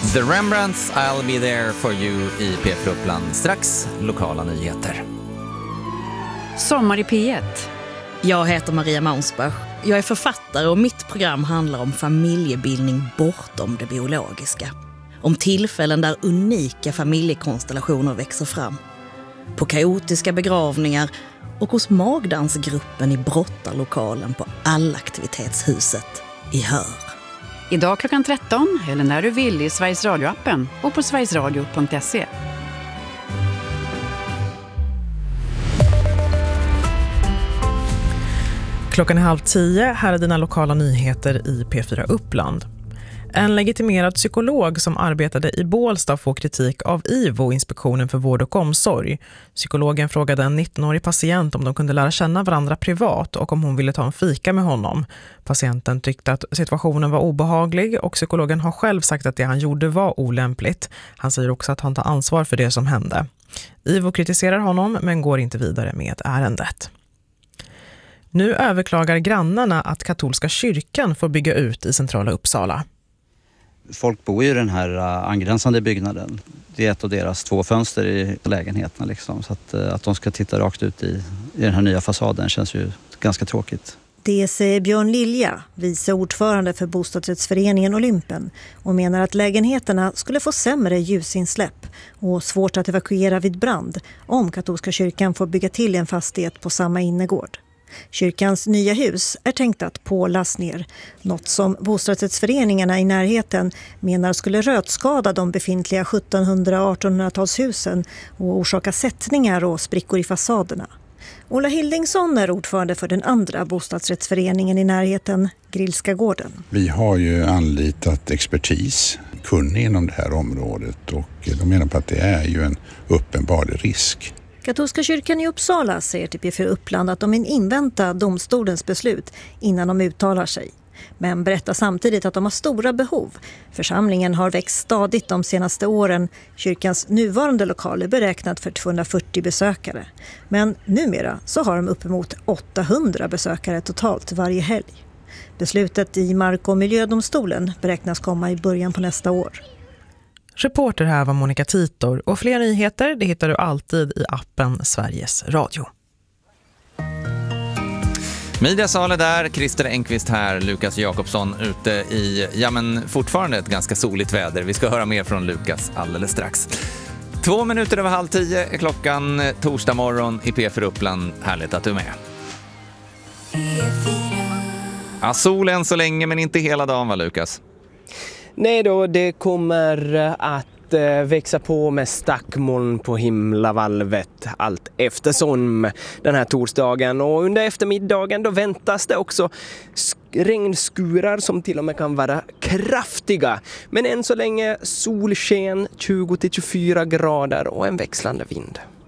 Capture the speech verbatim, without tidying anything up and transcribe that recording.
The Rembrandts, I'll be there for you i P fyra Uppland. Strax lokala nyheter. Sommar i P ett. Jag heter Maria Mansbach. Jag är författare och mitt program handlar om familjebildning bortom det biologiska. Om tillfällen där unika familjekonstellationer växer fram. På kaotiska begravningar och hos magdansgruppen i brottarlokalen på Allaktivitetshuset i Hör. Idag klockan tretton eller när du vill i Sveriges Radio-appen och på sverigesradio punkt se. Klockan är halv tio, här är dina lokala nyheter i P fyra Uppland. En legitimerad psykolog som arbetade i Bålsta får kritik av I V O, Inspektionen för vård och omsorg. Psykologen frågade en nittonårig patient om de kunde lära känna varandra privat och om hon ville ta en fika med honom. Patienten tyckte att situationen var obehaglig och psykologen har själv sagt att det han gjorde var olämpligt. Han säger också att han tar ansvar för det som hände. I V O kritiserar honom men går inte vidare med ärendet. Nu överklagar grannarna att katolska kyrkan får bygga ut i centrala Uppsala. Folk bor ju i den här angränsande byggnaden. Det är ett av deras två fönster i lägenheterna. Liksom. Så att, att de ska titta rakt ut i, i den här nya fasaden känns ju ganska tråkigt. Det säger Björn Lilja, vice ordförande för bostadsrättsföreningen Olympen, och menar att lägenheterna skulle få sämre ljusinsläpp och svårt att evakuera vid brand om katolska kyrkan får bygga till en fastighet på samma innergård. Kyrkans nya hus är tänkt att pålas ner, något som bostadsrättsföreningarna i närheten menar skulle rötskada de befintliga sjuttonhundra- och artonhundratalshusen och orsaka sättningar och sprickor i fasaderna. Ola Hildingsson är ordförande för den andra bostadsrättsföreningen i närheten, Grillska gården. Vi har ju anlitat expertis, kunnig inom det här området, och de menar på att det är ju en uppenbar risk. Katolska kyrkan i Uppsala säger till P fyra Uppland att de vill invänta domstolens beslut innan de uttalar sig. Men berättar samtidigt att de har stora behov. Församlingen har växt stadigt de senaste åren. Kyrkans nuvarande lokaler beräknat för tvåhundrafyrtio besökare. Men numera så har de uppemot åttahundra besökare totalt varje helg. Beslutet i Mark- och miljödomstolen beräknas komma i början på nästa år. Reporter här var Monica Titor och fler nyheter det hittar du alltid i appen Sveriges Radio. Mediasal är där, Christer Engqvist här, Lukas Jakobsson ute i, ja men fortfarande ett ganska soligt väder. Vi ska höra mer från Lukas alldeles strax. Två minuter över halv tio är klockan, torsdag morgon i P fyra Uppland. Härligt att du är med. Ja, sol än så länge men inte hela dagen, va Lukas? Nej då, det kommer att växa på med stackmoln på himlavalvet allt eftersom den här torsdagen, och under eftermiddagen då väntas det också regnskurar som till och med kan vara kraftiga, men än så länge solsken, tjugo till tjugofyra grader och en växlande vind.